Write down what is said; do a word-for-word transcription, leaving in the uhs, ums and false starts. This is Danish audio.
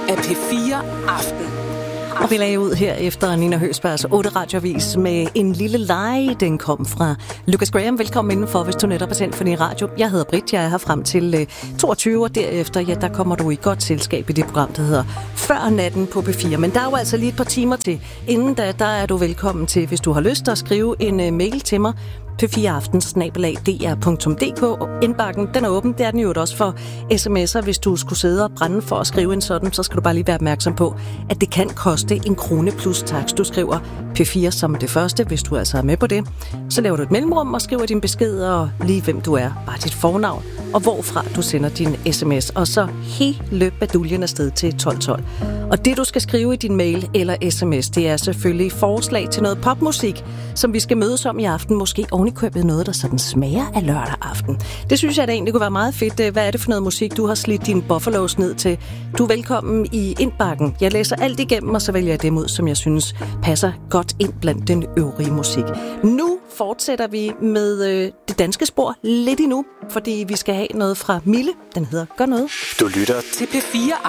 af P fire Aften. Og vi lagde ud her efter Nina Høgsbergs otte radiovis med en lille leg. Den kom fra Lucas Graham. Velkommen indenfor, hvis du netop er tændt for din radio. Jeg hedder Britt, jeg er her frem til toogtyve, og derefter, ja, der kommer du i godt selskab i det program, der hedder Før natten på P fire. Men der er jo altså lige et par timer til. Inden da, der er du velkommen til, hvis du har lyst at skrive en uh, mail til mig. P fire aften snabel-a d r punktum d k. Og indbakken, den er åben. Det er den jo også for sms'er. Hvis du skulle sidde og brænde for at skrive en sådan, så skal du bare lige være opmærksom på, at det kan koste en krone plus takst. Du skriver P fire som det første, hvis du altså er med på det. Så laver du et mellemrum og skriver din besked og lige hvem du er. Bare dit fornavn og hvorfra du sender din sms. Og så hele baduljen afsted til tolv tolv. Og det du skal skrive i din mail eller sms, det er selvfølgelig forslag til noget popmusik, som vi skal mødes om i aften. Måske ovenikøbet noget, der sådan smager af lørdag aften. Det synes jeg da egentlig kunne være meget fedt. Hvad er det for noget musik, du har slidt dine buffalos ned til? Du er velkommen i indbakken. Jeg læser alt igennem, og så vælger jeg dem ud, som jeg synes passer godt ind blandt den øvrige musik. Nu fortsætter vi med øh, det danske spor lidt endnu, fordi vi skal have noget fra Mille. Den hedder Gør noget. Du lytter til P fire